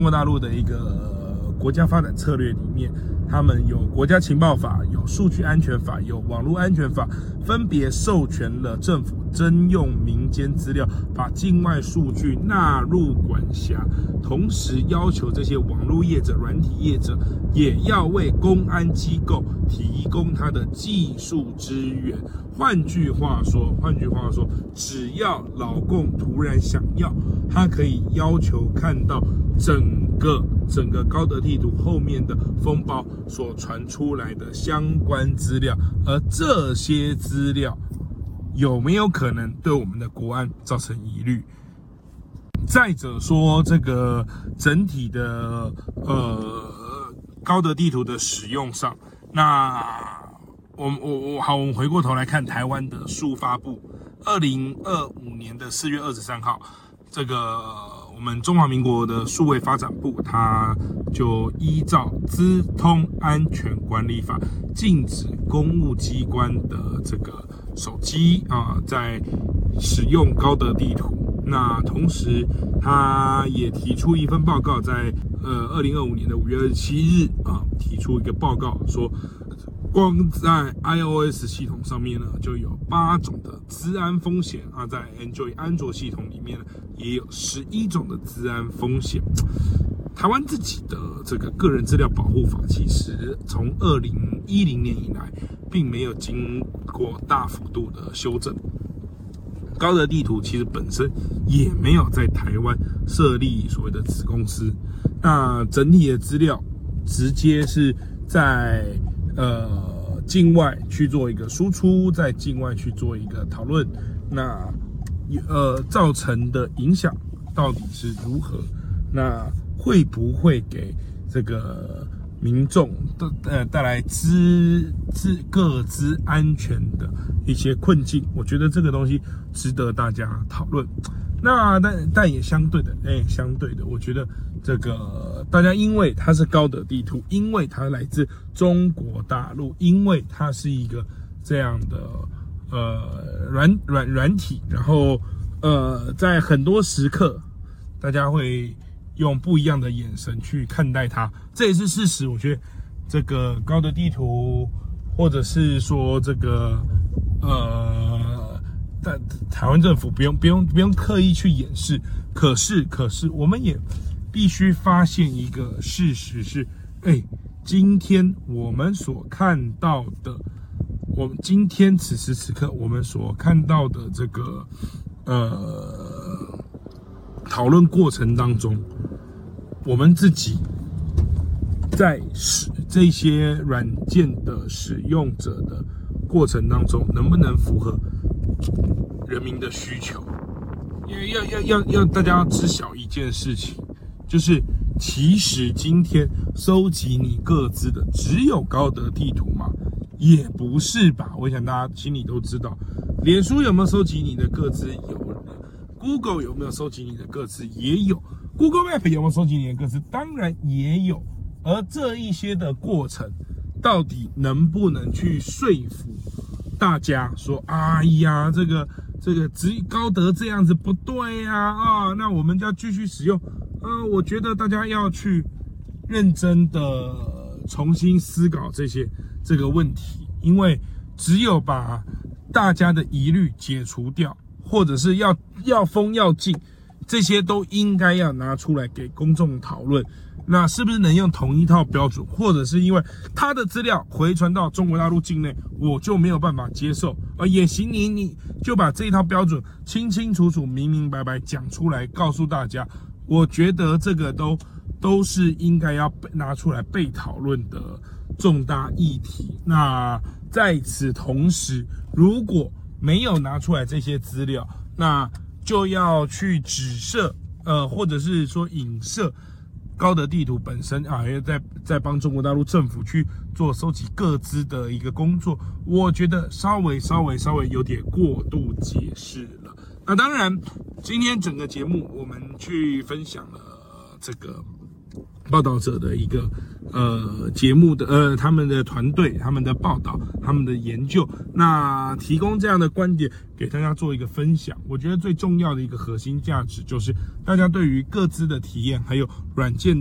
中国大陆的一个国家发展策略里面，他们有国家情报法、有数据安全法、有网络安全法，分别授权了政府征用民间资料，把境外数据纳入管辖，同时要求这些网络业者、软体业者也要为公安机构提供它的技术支援。换句话说，只要老共突然想要，他可以要求看到整个高德地图后面的风暴所传出来的相关资料，而这些资料有没有可能对我们的国安造成疑虑？再者说，这个整体的高德地图的使用上，那我们回过头来看台湾的数发部，2025年的4月23号，这个我们中华民国的数位发展部，它就依照资通安全管理法，禁止公务机关的这个手机在使用高德地图。那同时，他也提出一份报告，在2025年的5月27日提出一个报告说，光在 iOS 系统上面呢，就有8种的资安风险在 Android 安卓系统里面呢，也有11种的资安风险。台湾自己的这个个人资料保护法，其实从2010年以来，并没有经过大幅度的修正。高德地图其实本身也没有在台湾设立所谓的子公司，那整体的资料直接是在境外去做一个输出，在境外去做一个讨论，那造成的影响到底是如何？那会不会给这个民众带来个资安全的一些困境？我觉得这个东西值得大家讨论。那但也相对的，我觉得这个大家因为它是高德地图，因为它来自中国大陆，因为它是一个这样的软体，然后在很多时刻，大家会用不一样的眼神去看待它，这也是事实。我觉得这个高德地图，或者是说这个但台湾政府不用刻意去掩饰，可是我们也必须发现一个事实是，今天我们所看到的，今天此时此刻我们所看到的这个讨论过程当中，我们自己在这些软件的使用者的过程当中，能不能符合人民的需求？要大家要知晓一件事情，就是其实今天收集你个资的只有高德地图吗？也不是吧。我想大家心里都知道，脸书有没有收集你的个资？有的。Google 有没有收集你的个资？也有。Google Map 有没有收集你的个资？当然也有。而这一些的过程，到底能不能去说服大家说，哎呀，这个高德这样子不对呀，那我们就要继续使用。我觉得大家要去认真的重新思考这个问题，因为只有把大家的疑虑解除掉，或者是要封要禁，这些都应该要拿出来给公众讨论。那是不是能用同一套标准，或者是因为他的资料回传到中国大陆境内，我就没有办法接受，也行，你就把这一套标准清清楚楚、明明白白讲出来，告诉大家。我觉得这个都是应该要拿出来被讨论的重大议题。那在此同时，如果没有拿出来这些资料，那就要去指涉或者是说影射高德地图本身也在帮中国大陆政府去做收集个资的一个工作，我觉得稍微有点过度解释了。那当然，今天整个节目我们去分享了这个报道者的一个节目的他们的团队、他们的报道、他们的研究，那提供这样的观点给大家做一个分享。我觉得最重要的一个核心价值就是大家对于各自的体验还有软件